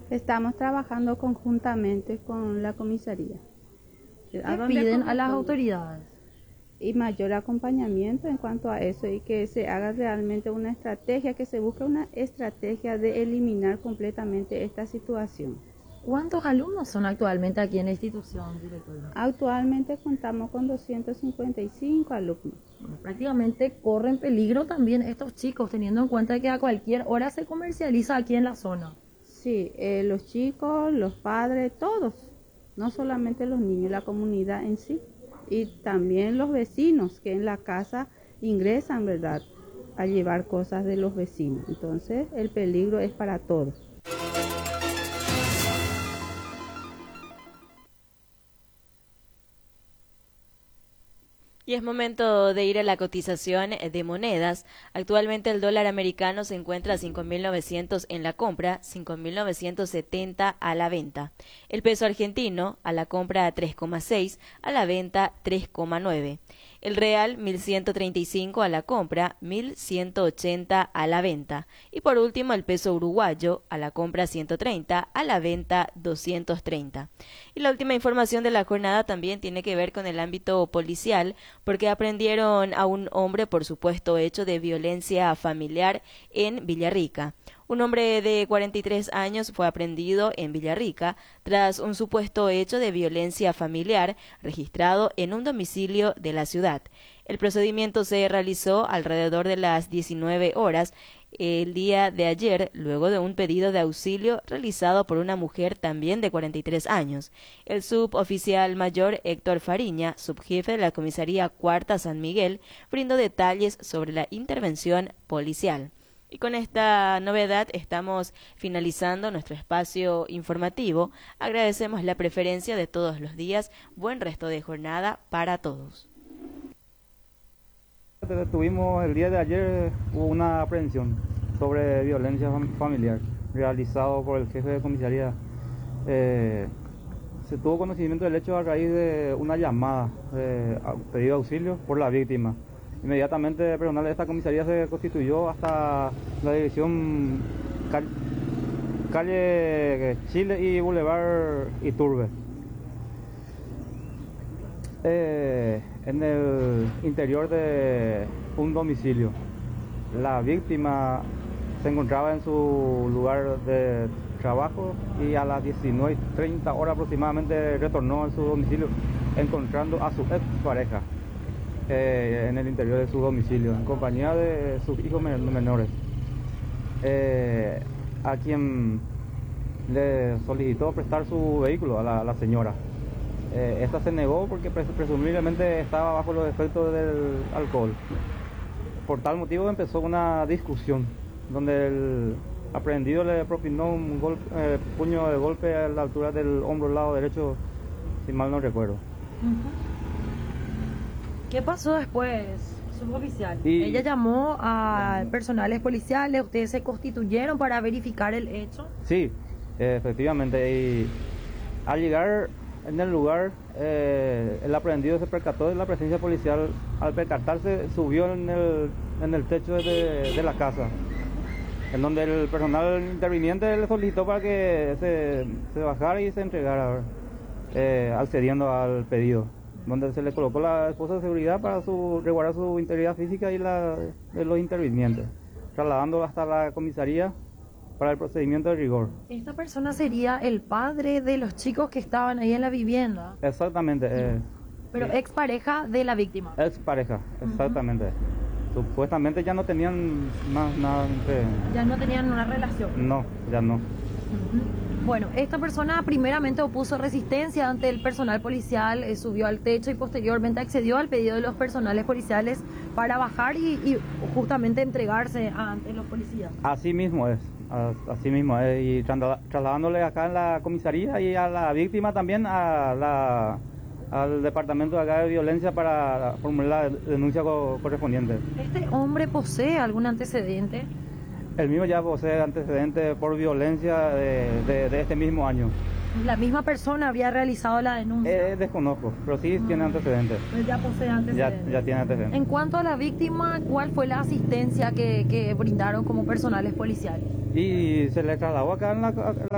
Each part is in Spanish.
Estamos trabajando conjuntamente con la comisaría. ¿Qué piden a las autoridades? Y mayor acompañamiento en cuanto a eso y que se haga realmente una estrategia, que se busque una estrategia de eliminar completamente esta situación. ¿Cuántos alumnos son actualmente aquí en la institución, directora? Actualmente contamos con 255 alumnos. Prácticamente corren peligro también estos chicos, teniendo en cuenta que a cualquier hora se comercializa aquí en la zona. Sí, los chicos, los padres, todos, no solamente los niños, la comunidad en sí. Y también los vecinos que en la casa ingresan, ¿verdad?, a llevar cosas de los vecinos. Entonces, el peligro es para todos. Y es momento de ir a la cotización de monedas. Actualmente el dólar americano se encuentra a 5.900 en la compra, 5.970 a la venta. El peso argentino a la compra a 3,6, a la venta 3,9. El real 1.135 a la compra, 1.180 a la venta. Y por último el peso uruguayo a la compra 130, a la venta 230. Y la última información de la jornada también tiene que ver con el ámbito policial, porque aprendieron a un hombre por supuesto hecho de violencia familiar en Villarrica. Un hombre de 43 años fue aprehendido en Villarrica tras un supuesto hecho de violencia familiar registrado en un domicilio de la ciudad. El procedimiento se realizó alrededor de las 19 horas el día de ayer, luego de un pedido de auxilio realizado por una mujer también de 43 años. El suboficial mayor Héctor Fariña, subjefe de la comisaría Cuarta San Miguel, brindó detalles sobre la intervención policial. Y con esta novedad estamos finalizando nuestro espacio informativo. Agradecemos la preferencia de todos los días. Buen resto de jornada para todos. Tuvimos el día de ayer una aprehensión sobre violencia familiar realizado por el jefe de comisaría. Se tuvo conocimiento del hecho a raíz de una llamada de pedido de auxilio por la víctima. Inmediatamente el personal de esta comisaría se constituyó hasta la dirección calle Chile y Boulevard Iturbe. En el interior de un domicilio. La víctima se encontraba en su lugar de trabajo y a las 19:30 horas aproximadamente retornó a su domicilio encontrando a su ex pareja en el interior de su domicilio en compañía de sus hijos menores, a quien le solicitó prestar su vehículo a la señora. Esta se negó porque presumiblemente estaba bajo los efectos del alcohol. Por tal motivo empezó una discusión donde el aprehendido le propinó un puño de golpe a la altura del hombro lado derecho, si mal no recuerdo. ¿Qué pasó después, suboficial? Ella llamó a personales policiales, ustedes se constituyeron para verificar el hecho. Sí, efectivamente, y al llegar en el lugar, el aprehendido se percató de la presencia policial. Al percatarse, subió en el techo de la casa, en donde el personal interviniente le solicitó para que se bajara y se entregara, accediendo al pedido, donde se le colocó la esposa de seguridad para resguardar su integridad física y la de los intervinientes, trasladando hasta la comisaría para el procedimiento de rigor. ¿Esta persona sería el padre de los chicos que estaban ahí en la vivienda? Exactamente. Pero sí. Expareja de la víctima. Expareja, exactamente. Supuestamente ya no tenían más nada entre... Ya no tenían una relación. No, ya no. Bueno, esta persona primeramente opuso resistencia ante el personal policial, subió al techo y posteriormente accedió al pedido de los personales policiales para bajar y justamente entregarse ante los policías. Así mismo es, y trasladándole acá en la comisaría y a la víctima también al departamento de acá de violencia para formular la denuncia correspondiente. ¿Este hombre posee algún antecedente? El mismo ya posee antecedentes por violencia de este mismo año. ¿La misma persona habría realizado la denuncia? Desconozco, pero sí tiene antecedentes. Pues ya posee antecedentes. Ya tiene antecedentes. En cuanto a la víctima, ¿cuál fue la asistencia que brindaron como personales policiales? Y se le trasladó acá en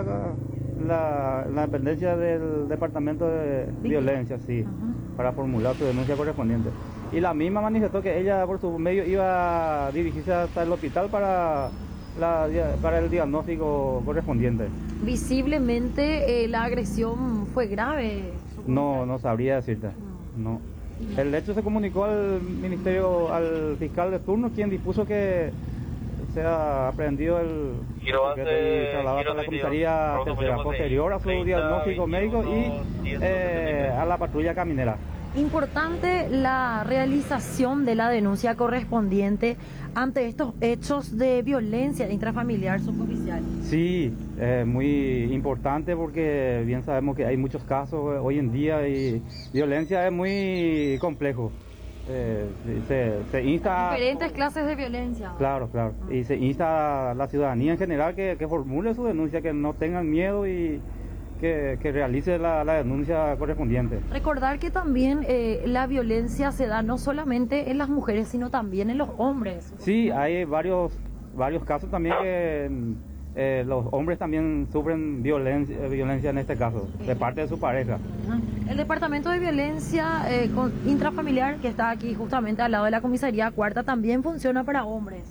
la dependencia del Departamento de Violencia, sí, para formular su denuncia correspondiente. Y la misma manifestó que ella por su medio iba a dirigirse hasta el hospital para el diagnóstico correspondiente. Visiblemente la agresión fue grave. No sabría decirte. No. El hecho se comunicó al ministerio, al fiscal de turno, quien dispuso que sea aprehendido el sujeto y trasladado a la comisaría tercera, posterior a su diagnóstico médico y a la patrulla caminera. Importante la realización de la denuncia correspondiente ante estos hechos de violencia intrafamiliar suboficial. Sí, muy importante porque bien sabemos que hay muchos casos hoy en día y violencia es muy complejo. Se insta diferentes clases de violencia. Claro. Y se insta a la ciudadanía en general que formule su denuncia, que no tengan miedo y que realice la denuncia correspondiente. Recordar que también la violencia se da no solamente en las mujeres, sino también en los hombres. Sí, hay varios casos también que los hombres también sufren violencia en este caso, de parte de su pareja. El Departamento de Violencia Intrafamiliar, que está aquí justamente al lado de la Comisaría Cuarta, también funciona para hombres.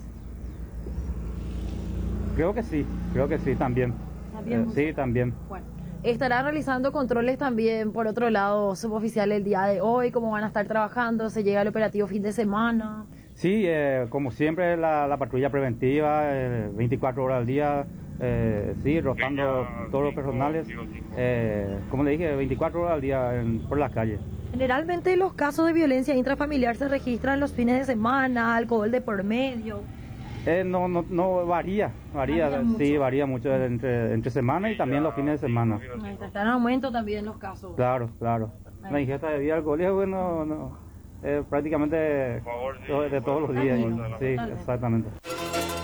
Creo que sí, también. Sí, también. Bueno, estará realizando controles también, por otro lado, suboficial el día de hoy, cómo van a estar trabajando, se llega al operativo fin de semana. Sí, como siempre la patrulla preventiva, 24 horas al día, sí, rotando todos los personales, como le dije, 24 horas al día por las calles. Generalmente los casos de violencia intrafamiliar se registran los fines de semana, alcohol de por medio. No varía mucho. Sí, varía mucho entre semana y también los fines de semana. Están en aumento también los casos. Claro. La ingesta de bebida alcohólica, prácticamente de todos los días. Sí, exactamente.